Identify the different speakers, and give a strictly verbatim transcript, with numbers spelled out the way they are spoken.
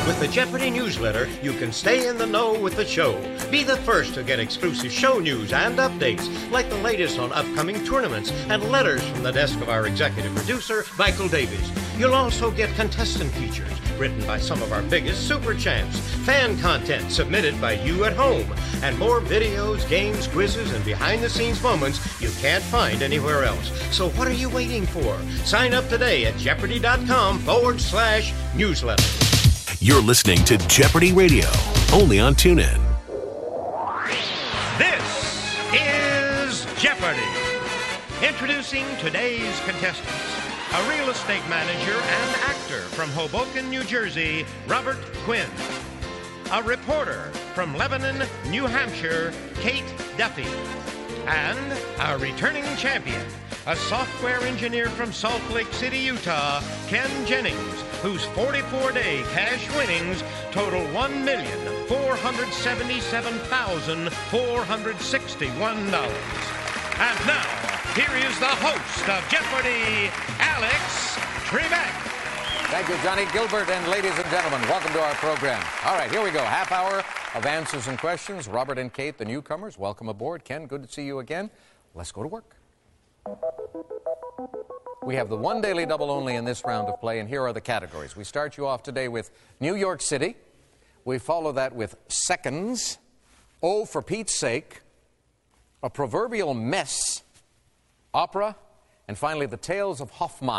Speaker 1: With the Jeopardy newsletter, you can stay in the know with the show. Be the first to get exclusive show news and updates, like the latest on upcoming tournaments and letters from the desk of our executive producer, Michael Davies. You'll also get contestant features written by some of our biggest super champs, fan content submitted by you at home, and more videos, games, quizzes, and behind-the-scenes moments you can't find anywhere else. So what are you waiting for? Sign up today at Jeopardy.com forward slash newsletter.
Speaker 2: You're listening to Jeopardy Radio, only on TuneIn.
Speaker 1: This is Jeopardy! Introducing today's contestants. A real estate manager and actor from Hoboken, New Jersey, Robert Quinn. A reporter from Lebanon, New Hampshire, Kate Duffy. And a returning champion, a software engineer from Salt Lake City, Utah, Ken Jennings, whose forty-four day cash winnings total one million four hundred seventy-seven thousand four hundred sixty-one dollars. And now, here is the host of Jeopardy, Alex Trebek.
Speaker 3: Thank you, Johnny Gilbert, and ladies and gentlemen, welcome to our program. All right, here we go. Half hour of answers and questions. Robert and Kate, the newcomers, welcome aboard. Ken, good to see you again. Let's go to work. We have the one daily double only in this round of play, and here are the categories. We start you off today with New York City. We follow that with seconds, oh, for Pete's sake, a proverbial mess, opera, and finally the Tales of Hoffmann.